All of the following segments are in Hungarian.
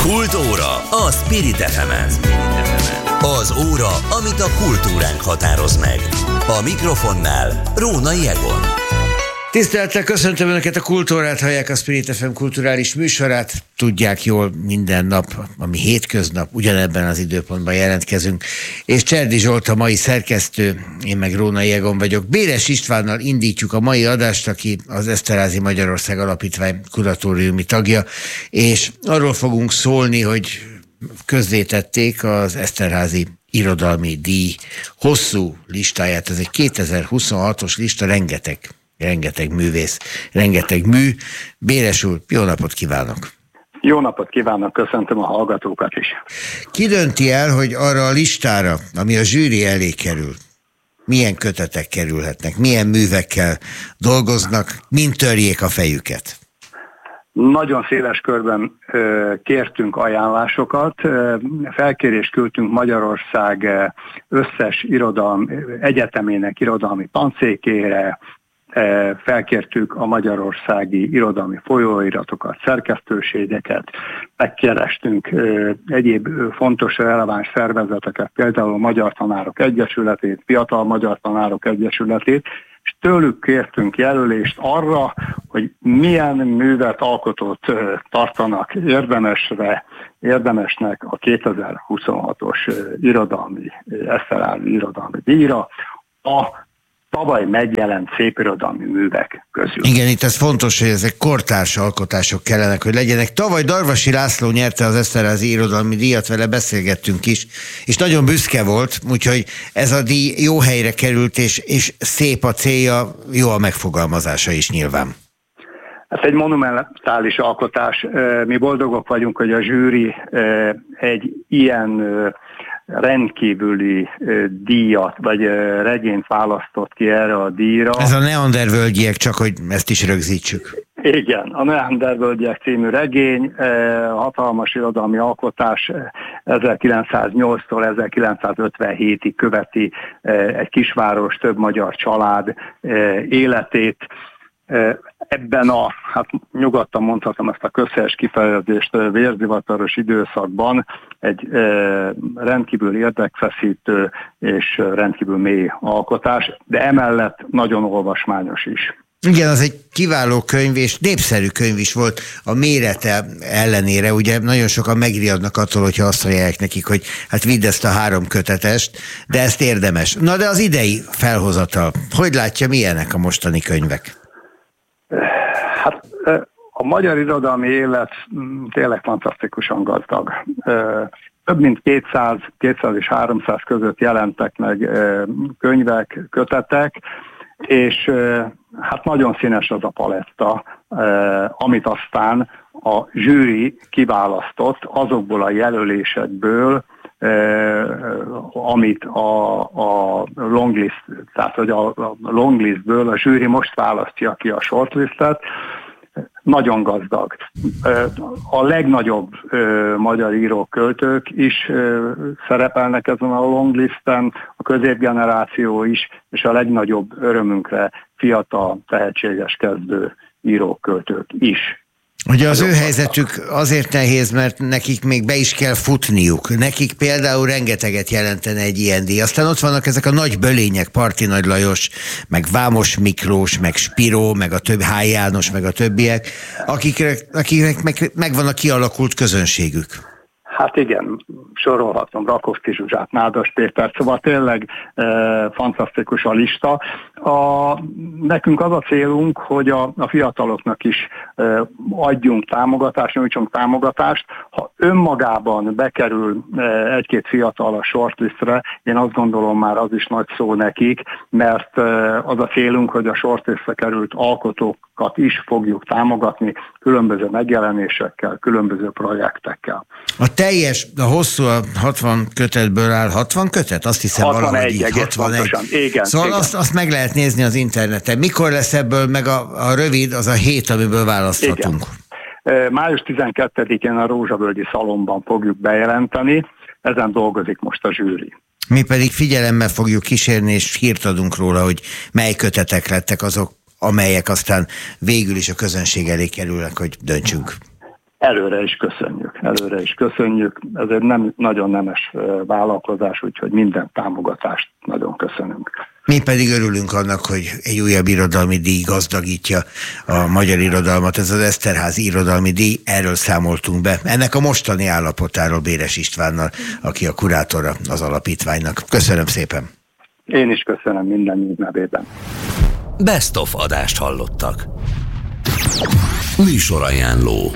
Kultúra a Spirit FM-en. Az óra, amit a kultúránk határoz meg. A mikrofonnál Rónai Egon. Tisztelettel köszöntöm Önöket, a Kultúrát hallják, a Spirit FM kulturális műsorát. Tudják jól, minden nap, ami hétköznap, ugyanebben az időpontban jelentkezünk. És Cserdi Zsolt a mai szerkesztő, én meg Rónai Egon vagyok. Béres Istvánnal indítjuk a mai adást, aki az Esterházy Magyarország Alapítvány kuratóriumi tagja, és arról fogunk szólni, hogy közzétették az Esterházy Irodalmi Díj hosszú listáját. Ez egy 2026-os lista, rengeteg művész, rengeteg mű. Béres úr, jó napot kívánok! Jó napot kívánok, köszöntöm a hallgatókat is. Ki dönti el, hogy arra a listára, ami a zsűri elé kerül, milyen kötetek kerülhetnek, milyen művekkel dolgoznak, mint törjék a fejüket? Nagyon széles körben kértünk ajánlásokat, felkérést küldtünk Magyarország összes egyetemének irodalmi tanszékére, felkértük a magyarországi irodalmi folyóiratokat, szerkesztőségeket, megkerestünk egyéb fontos, releváns szervezeteket, például a Magyar Tanárok Egyesületét, Fiatal Magyar Tanárok Egyesületét, és tőlük kértünk jelölést arra, hogy milyen művet, alkotót tartanak érdemesnek a 2026-os Esterházy Irodalmi Díjra a tavaly megjelent szépirodalmi művek közül. Igen, itt ez fontos, hogy ezek kortárs alkotások kellenek, hogy legyenek. Tavaly Darvasi László nyerte az Esterházy Irodalmi Díjat, vele beszélgettünk is, és nagyon büszke volt, úgyhogy ez a díj jó helyre került, és szép a célja, jó a megfogalmazása is nyilván. Ez egy monumentális alkotás. Mi boldogok vagyunk, hogy a zsűri egy ilyen rendkívüli díjat, vagy regényt választott ki erre a díjra. Ez a Neandervölgyiek, csak hogy ezt is rögzítsük. Igen, a Neandervölgyiek című regény, hatalmas irodalmi alkotás, 1908-tól 1957-ig követi egy kisváros, több magyar család életét. Ebben nyugodtan mondhatom ezt a közhelyes kifejezést, vérzivataros időszakban egy rendkívül érdekfeszítő és rendkívül mély alkotás, de emellett nagyon olvasmányos is. Igen, az egy kiváló könyv, és népszerű könyv is volt a mérete ellenére. Ugye nagyon sokan megriadnak attól, hogyha azt mondják nekik, hogy hát vidd ezt a 3 kötetest, de ezt érdemes. Na de az idei felhozatal, hogy látja, milyenek a mostani könyvek? Hát a magyar irodalmi élet tényleg fantasztikusan gazdag. Több mint 200 és 300 között jelentek meg könyvek, kötetek, és hát nagyon színes az a paletta, amit aztán a zsűri kiválasztott azokból a jelölésekből, amit a longlist, tehát hogy a longlistből a zsűri most választja ki a shortlistet, nagyon gazdag. A legnagyobb magyar írók, költők is szerepelnek ezen a longlisten, a középgeneráció is, és a legnagyobb örömünkre fiatal, tehetséges kezdő írók, költők is. Ugye az ő helyzetük azért nehéz, mert nekik még be is kell futniuk. Nekik például rengeteget jelentene egy ilyen díj. Aztán ott vannak ezek a nagy bölények, Parti Nagy Lajos, meg Vámos Miklós, meg Spiró, meg a többi, H. János, meg a többiek, akiknek megvan a kialakult közönségük. Hát igen, sorolhatom Rakovszky Zsuzsát, Nádas Pétert, szóval tényleg fantasztikus a lista. Nekünk az a célunk, hogy a fiataloknak is adjunk támogatást, nyújtsunk támogatást. Ha önmagában bekerül egy-két fiatal a shortlistre, én azt gondolom már az is nagy szó nekik, mert az a célunk, hogy a shortlistre került alkotókat is fogjuk támogatni különböző megjelenésekkel, különböző projektekkel. A hosszú, a 60 kötetből áll, 60 kötet? Azt hiszem 61, valahogy 61. Igen, szóval igen. Azt meg lehet nézni az interneten. Mikor lesz ebből meg a rövid, az a 7, amiből választhatunk? Igen. Május 12-én a Rózsavölgyi Szalonban fogjuk bejelenteni, ezen dolgozik most a zsűri. Mi pedig figyelemmel fogjuk kísérni, és hírt adunk róla, hogy mely kötetek lettek azok, amelyek aztán végül is a közönség elé kerülnek, hogy döntsünk. előre is köszönjük. Ez egy nagyon nemes vállalkozás, úgyhogy minden támogatást nagyon köszönünk. Mi pedig örülünk annak, hogy egy újabb irodalmi díj gazdagítja a magyar irodalmat. Ez az Eszterházy irodalmi díj, erről számoltunk be. Ennek a mostani állapotáról Béres Istvánnal, aki a kurátora az alapítványnak. Köszönöm szépen. Én is köszönöm minden nevében. Best of adást hallottak. Műsorajánló.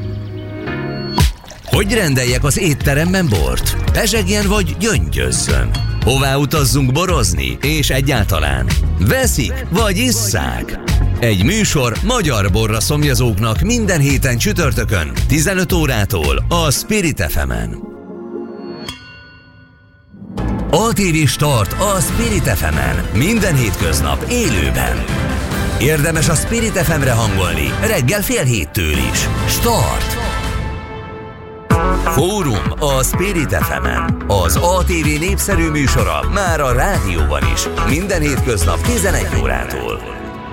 Hogy rendeljek az étteremben bort? Pezsegjen vagy gyöngyözzön? Hová utazzunk borozni? És egyáltalán veszik vagy isszák? Egy műsor magyar borra szomjazóknak minden héten csütörtökön 15 órától a Spirit FM-en. ATV Start a Spirit FM-en minden hétköznap élőben. Érdemes a Spirit FM-re hangolni reggel 6:30 is. Start! Fórum a Spirit FM-en. Az ATV népszerű műsora már a rádióban is. Minden hétköznap 11 órától.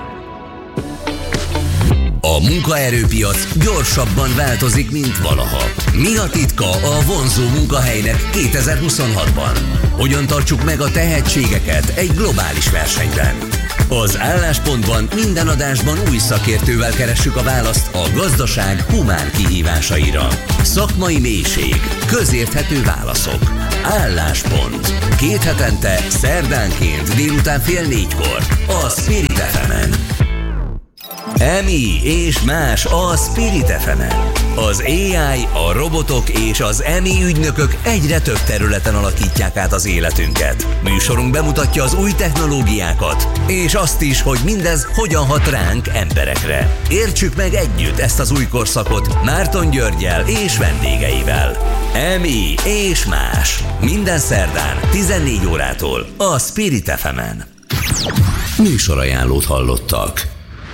A munkaerőpiac gyorsabban változik, mint valaha. Mi a titka a vonzó munkahelynek 2026-ban? Hogyan tartsuk meg a tehetségeket egy globális versenyben? Az Álláspontban minden adásban új szakértővel keressük a választ a gazdaság humán kihívásaira. Szakmai mélység, közérthető válaszok. Álláspont. 2 hetente, szerdánként délután 3:30 a Spirit FM-en. EMI és más a Spirit FM-en. Az AI, a robotok és az EMI ügynökök egyre több területen alakítják át az életünket. Műsorunk bemutatja az új technológiákat, és azt is, hogy mindez hogyan hat ránk emberekre. Értsük meg együtt ezt az új korszakot Márton Györggyel és vendégeivel. EMI és más. Minden szerdán 14 órától a Spirit FM-en. Műsorajánlót hallottak.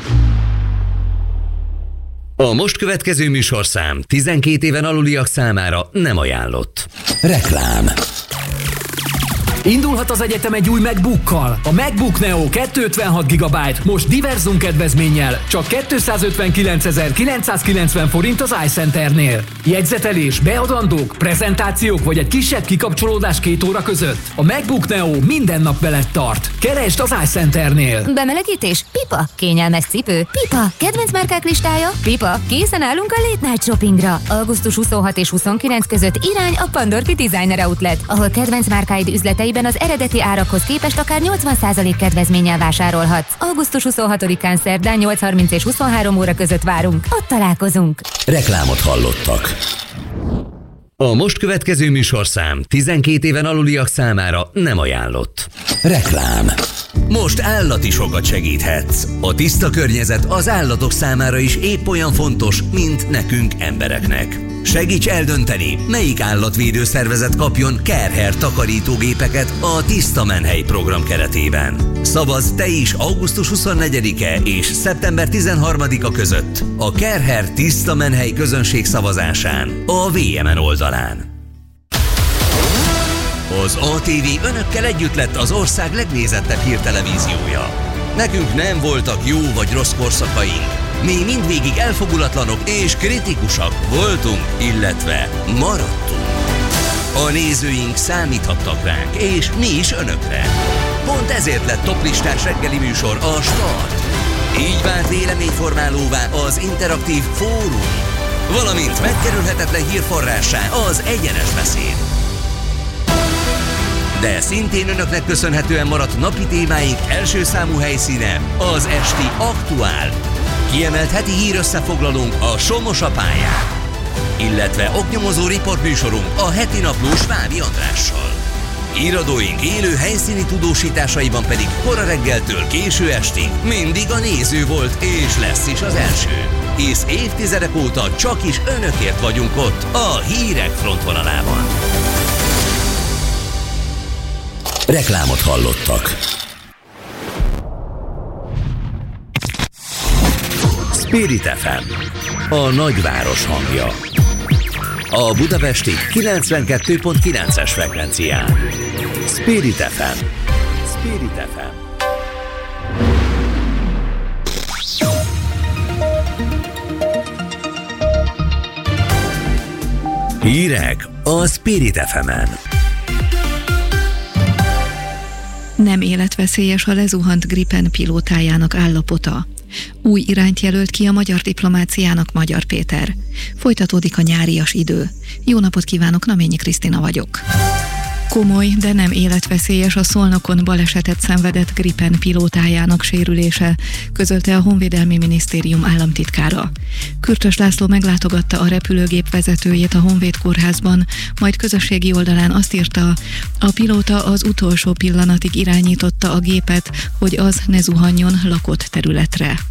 A most következő műsorszám 12 éven aluliak számára nem ajánlott. Reklám. Indulhat az egyetem egy új MacBookkal. A MacBook Neo 256 GB most Diverzum kedvezménnyel csak 259.990 forint az iCenternél. Jegyzetelés, beadandók, prezentációk vagy egy kisebb kikapcsolódás 2 óra között. A MacBook Neo minden nap veled tart. Keresd az iCenternél. Bemelegítés? Pipa. Kényelmes cipő? Pipa. Kedvenc márkák listája? Pipa. Készen állunk a Late Night Shoppingra. Augusztus 26 és 29 között irány a Pandorfi Designer Outlet, ahol kedvenc márkáid üzleteiben az eredeti árakhoz képest akár 80% kedvezménnyel vásárolhatsz. Augusztus 26-án szerdán 8:30 és 23 óra között várunk. Ott találkozunk. Reklámot hallottak. A most következő műsorszám 12 éven aluliak számára nem ajánlott. Reklám. Most állati sokat segíthetsz. A tiszta környezet az állatok számára is épp olyan fontos, mint nekünk embereknek. Segíts eldönteni, melyik állatvédőszervezet kapjon Care takarítógépeket a Tiszta Menhely program keretében. Szavazz te is augusztus 24-e és szeptember 13-a között a Care Tiszta Menhely közönség szavazásán a VMN oldalán. Az ATV önökkel együtt lett az ország legnézettebb hírtelevíziója. Nekünk nem voltak jó vagy rossz korszakaink. Mi mindvégig elfogulatlanok és kritikusak voltunk, illetve maradtunk. A nézőink számíthattak ránk, és mi is önökre. Pont ezért lett toplistás reggeli műsor a Start. Így vált véleményformálóvá az interaktív fórum, valamint megkerülhetetlen hírforrássá az egyenes beszéd. De szintén önöknek köszönhetően maradt napi témáink első számú helyszíne az esti Aktuál. Kiemelt heti hírösszefoglalónk a Somos a pályán, illetve oknyomozó riportműsorunk a heti napló Svábi Andrással. Híradóink élő helyszíni tudósításaiban pedig kora reggeltől késő estig mindig a néző volt és lesz is az első. Hisz évtizedek óta csak is önökért vagyunk ott a hírek frontvonalában. Reklámot hallottak. Spirit FM, a nagyváros hangja. A budapesti 92.9-es frekvencián. Spirit FM. Spirit FM. Hírek a Spirit FM-en. Nem életveszélyes a lezuhant Gripen pilótájának állapota. Új irányt jelölt ki a magyar diplomáciának Magyar Péter. Folytatódik a nyárias idő. Jó napot kívánok, Naményi Krisztina vagyok. Komoly, de nem életveszélyes a Szolnokon balesetet szenvedett Gripen pilótájának sérülése, közölte a Honvédelmi Minisztérium államtitkára. Kürtös László meglátogatta a repülőgép vezetőjét a Honvéd kórházban, majd közösségi oldalán azt írta, a pilóta az utolsó pillanatig irányította a gépet, hogy az ne zuhanjon lakott területre.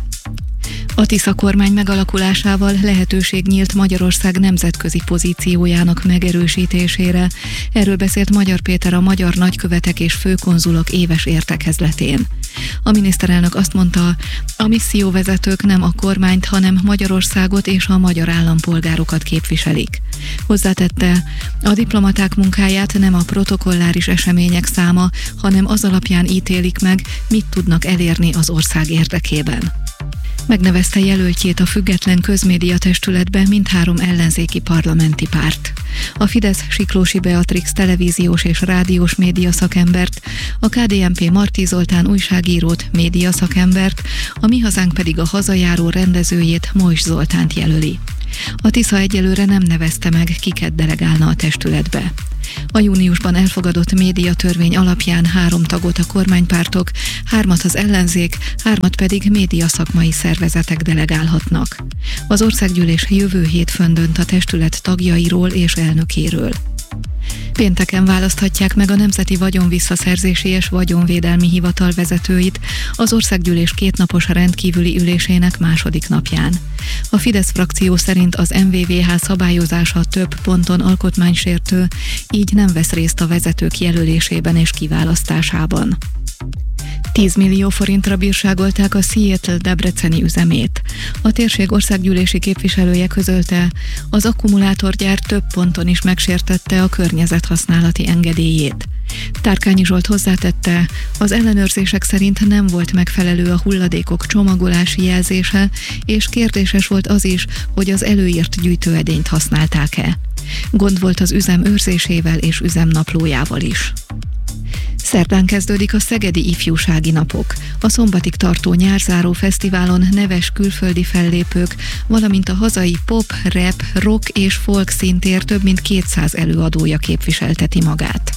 A Tisza kormány megalakulásával lehetőség nyílt Magyarország nemzetközi pozíciójának megerősítésére. Erről beszélt Magyar Péter a magyar nagykövetek és főkonzulok éves értekezletén. A miniszterelnök azt mondta, a misszióvezetők nem a kormányt, hanem Magyarországot és a magyar állampolgárokat képviselik. Hozzátette, a diplomaták munkáját nem a protokolláris események száma, hanem az alapján ítélik meg, mit tudnak elérni az ország érdekében. Megnevezte jelöltjét a független közmédiatestületbe mindhárom ellenzéki parlamenti párt. A Fidesz Siklósi Beatrix televíziós és rádiós médiaszakembert, a KDNP Marti Zoltán újságírót, médiaszakembert, a Mi Hazánk pedig a hazajáró rendezőjét, Mojs Zoltánt jelöli. A Tisza egyelőre nem nevezte meg, kiket delegálna a testületbe. A júniusban elfogadott médiatörvény alapján 3 tagot a kormánypártok, 3 az ellenzék, 3 pedig médiaszakmai szervezetek delegálhatnak. Az országgyűlés jövő hétfőn dönt a testület tagjairól és elnökéről. Pénteken választhatják meg a Nemzeti Vagyonvisszaszerzési és Vagyonvédelmi Hivatal vezetőit az országgyűlés 2 napos rendkívüli ülésének második napján. A Fidesz frakció szerint az MVVH szabályozása több ponton alkotmánysértő, így nem vesz részt a vezetők jelölésében és kiválasztásában. 10 millió forintra bírságolták a Seattle debreceni üzemét. A térség országgyűlési képviselője közölte, az akkumulátorgyár több ponton is megsértette a környezethasználati engedélyét. Tárkányi Zsolt hozzátette, az ellenőrzések szerint nem volt megfelelő a hulladékok csomagolási jelzése, és kérdéses volt az is, hogy az előírt gyűjtőedényt használták-e. Gond volt az üzem őrzésével és üzemnaplójával is. Szerdán kezdődik a Szegedi Ifjúsági Napok. A szombatig tartó nyárzáró fesztiválon neves külföldi fellépők, valamint a hazai pop, rap, rock és folk színtér több mint 200 előadója képviselteti magát.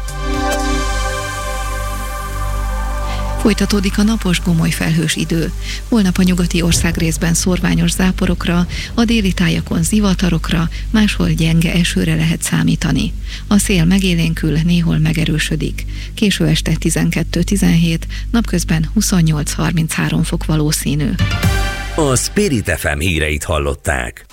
Folytatódik a napos, gomoly felhős idő. Holnap a nyugati országrészben szórványos záporokra, a déli tájakon zivatarokra, máshol gyenge esőre lehet számítani. A szél megélénkül, néhol megerősödik. Késő este 12-17, napközben 28-33 fok valószínű. A Spirit FM híreit hallották.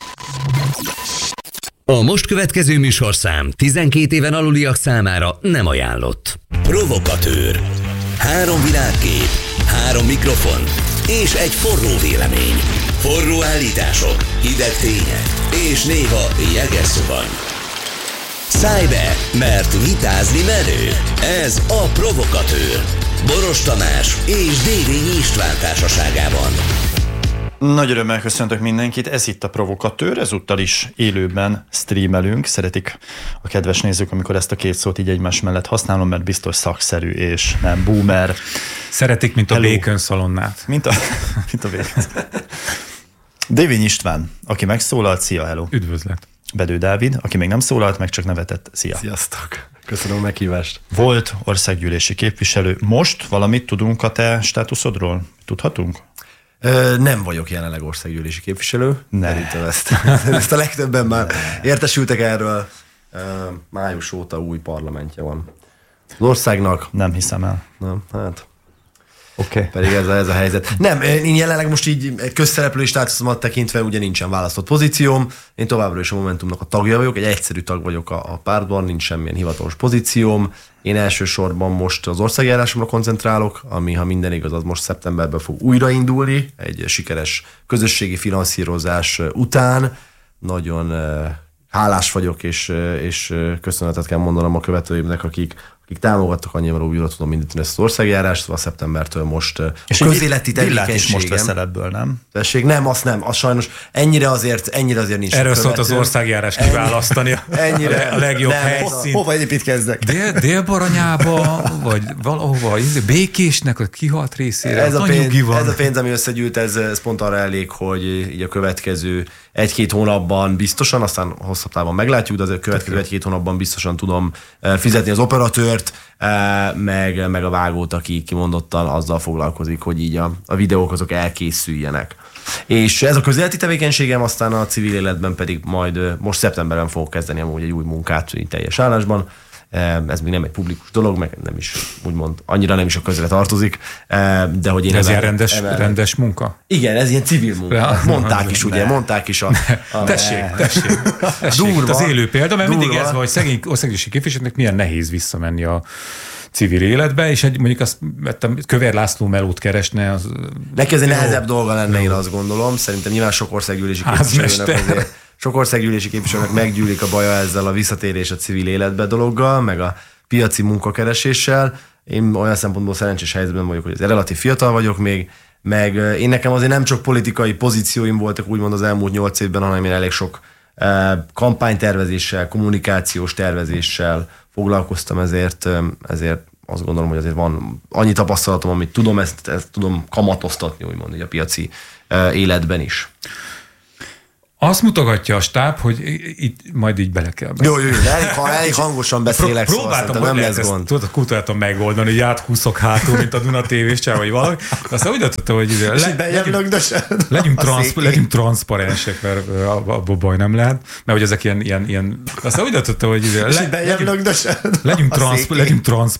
A most következő műsorszám 12 éven aluliak számára nem ajánlott. Provokatőr. 3 világkép, 3 mikrofon és egy forró vélemény. Forró állítások, hideg tények és néha jeges szuvany. Szállj be, mert vitázni menő. Ez a Provokatőr. Boros Tamás és Dévényi István társaságában. Nagy örömmel köszöntök mindenkit, ez itt a Provokatőr, ezúttal is élőben streamelünk. Szeretik a kedves nézők, amikor ezt a 2 szót így egymás mellett használom, mert biztos szakszerű és nem boomer. Szeretik, mint a Bacon szalonnát. Mint a Bacon. Dévényi István, aki megszólalt, szia, hello. Üdvözlet. Bedő Dávid, aki még nem szólalt, meg csak nevetett, szia. Sziasztok. Köszönöm a meghívást. Volt országgyűlési képviselő. Most valamit tudunk a te státuszodról? Tudhatunk? Nem vagyok jelenleg országgyűlési képviselő. Szerintem ezt a legtöbben már értesültek erről. Május óta új parlamentje van az országnak. Nem hiszem el. Nem, hát... Okay. Pedig ez a helyzet. Nem, én jelenleg most így közszereplői státuszomat tekintve ugye nincsen választott pozícióm. Én továbbra is a Momentumnak a tagja vagyok, egy egyszerű tag vagyok a pártban, nincs semmilyen hivatalos pozícióm. Én elsősorban most az országjárásomra koncentrálok, ami, ha minden igaz, az most szeptemberben fog újraindulni, egy sikeres közösségi finanszírozás után. Nagyon hálás vagyok, és köszönetet kell mondanom a követőimnek, akik akik támogattak, annyival újra tudom indítani ezt az országjárást, szóval szeptembertől most és a közéleti tevékenységem. És most leszel ebből, nem? Tessék, nem, azt sajnos. Ennyire azért nincs. Erről szólt az országjárás kiválasztani ennyire, a legjobb helyszín. Hova építkezzek? Délbaranyába, vagy valahova, Békésnek a kihalt részére. Ez a pénz, ami összegyűlt, ez pont arra elég, hogy így a következő 1-2 hónapban biztosan, aztán hosszabb távon meglátjuk, de azért a következő 1-2 hónapban biztosan tudom fizetni az operatőrt, meg a vágót, aki kimondottan azzal foglalkozik, hogy így a videók azok elkészüljenek. És ez a közéleti tevékenységem, aztán a civil életben pedig majd most szeptemberben fogok kezdeni amúgy egy új munkát teljes állásban. Ez még nem egy publikus dolog, meg nem is úgymond annyira nem is a közre tartozik, de hogy én... Ez ilyen rendes munka? Igen, ez ilyen civil munka. Ja, mondták is a tessék. Durva, az élő példa, mert mindig ez van, hogy szegény országgyűlési képviselőnek milyen nehéz visszamenni a civil életbe, és mondjuk azt Kövér László melót keresne. Az... Neki ez egy nehezebb dolga lenne, én azt gondolom. Szerintem nyilván sok országgyűlési képviselőnek meggyűlik a baja ezzel a visszatérés a civil életbe dologgal, meg a piaci munkakereséssel. Én olyan szempontból szerencsés helyzetben vagyok, hogy relatív fiatal vagyok még, meg én nekem azért nem csak politikai pozícióim voltak úgymond az elmúlt 8 évben, hanem én elég sok kampánytervezéssel, kommunikációs tervezéssel foglalkoztam, ezért azt gondolom, hogy azért van annyi tapasztalatom, amit tudom, ezt tudom kamatoztatni, úgymond, a piaci életben is. Azt mutogatja a stáb, hogy itt majd így bele kell. Jó, elég hangosan beszélek, próbáltam, szóval nem lesz gond. Tudod, kultúráltan megoldani, hogy áthúszok hátul, mint a Duna TV-s csár, vagy valami. Aztán úgy döntöttem, hogy legyünk transzparensek, mert abból baj nem lehet. Mert hogy ezek ilyen... Aztán úgy döntöttem, hogy legyünk transzparensek,